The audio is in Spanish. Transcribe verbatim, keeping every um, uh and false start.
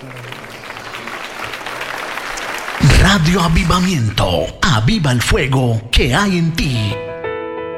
Radio Avivamiento, aviva el fuego que hay en ti.